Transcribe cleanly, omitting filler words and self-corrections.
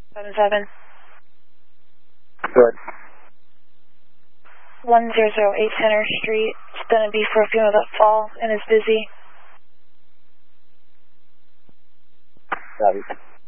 7-7. Good. 1008 Center Street. It's going to be for a funeral that fall and is busy. Copy.